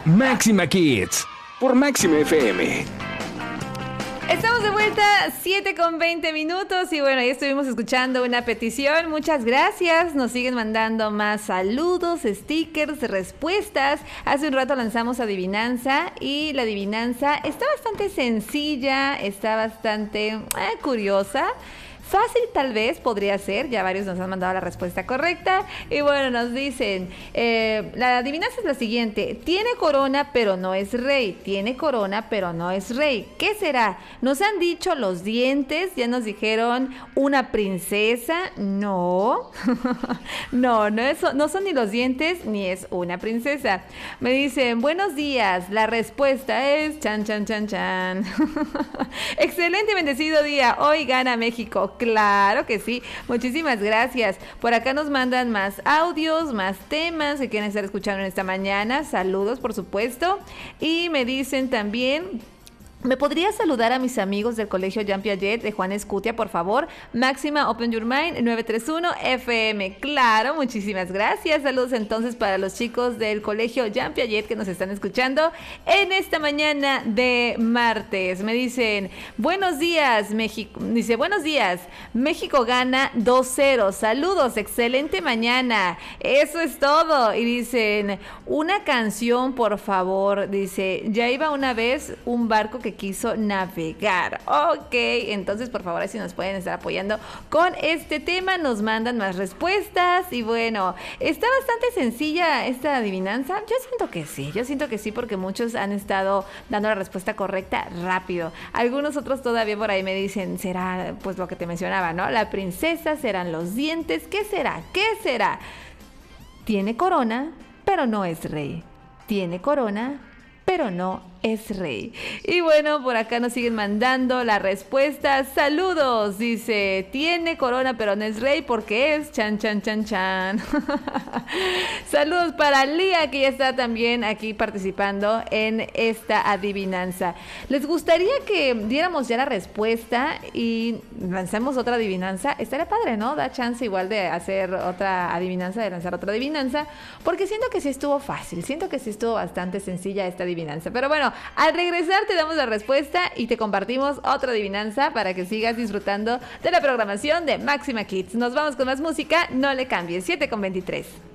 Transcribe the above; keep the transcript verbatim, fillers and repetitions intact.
Máxima Kids por Máxima F M. Estamos de vuelta, siete con veinte minutos y bueno, ya estuvimos escuchando una petición, muchas gracias, nos siguen mandando más saludos, stickers, respuestas. Hace un rato lanzamos adivinanza y la adivinanza está bastante sencilla, está bastante eh, curiosa. Fácil tal vez podría ser, ya varios nos han mandado la respuesta correcta. Y bueno, nos dicen, eh, la adivinanza es la siguiente: tiene corona pero no es rey, tiene corona pero no es rey. ¿Qué será? Nos han dicho los dientes, ya nos dijeron una princesa, no, no, no, es, no son ni los dientes ni es una princesa. Me dicen, buenos días, la respuesta es chan, chan, chan, chan. Excelente y bendecido día, hoy gana México. Claro que sí, muchísimas gracias. Por acá nos mandan más audios, más temas que quieren estar escuchando en esta mañana. Saludos, por supuesto. Y me dicen también: ¿me podrías saludar a mis amigos del Colegio Jean Piaget de Juan Escutia, por favor? Máxima Open Your Mind nueve tres uno F M. Claro, muchísimas gracias. Saludos entonces para los chicos del Colegio Jean Piaget que nos están escuchando en esta mañana de martes. Me dicen, buenos días, México. Dice, buenos días, México gana dos cero. Saludos, excelente mañana. Eso es todo. Y dicen, una canción, por favor. Dice, ya iba una vez un barco que quiso navegar. Ok, entonces por favor, si nos pueden estar apoyando con este tema, nos mandan más respuestas. Y bueno, está bastante sencilla esta adivinanza. Yo siento que sí, yo siento que sí, porque muchos han estado dando la respuesta correcta rápido. Algunos otros todavía por ahí me dicen, será pues lo que te mencionaba, ¿no? La princesa, serán los dientes, ¿qué será? ¿Qué será? Tiene corona, pero no es rey. Tiene corona, pero no es rey. Y bueno, por acá nos siguen mandando la respuesta. Saludos, dice, tiene corona pero no es rey porque es chan, chan, chan, chan. Saludos para Lía, que ya está también aquí participando en esta adivinanza. ¿Les gustaría que diéramos ya la respuesta y lanzamos otra adivinanza? Estaría padre, ¿no? Da chance igual de hacer otra adivinanza, de lanzar otra adivinanza, porque siento que sí estuvo fácil, siento que sí estuvo bastante sencilla esta adivinanza. Pero bueno, al regresar te damos la respuesta y te compartimos otra adivinanza para que sigas disfrutando de la programación de Máxima Kids. Nos vamos con más música, no le cambies. siete con veintitrés.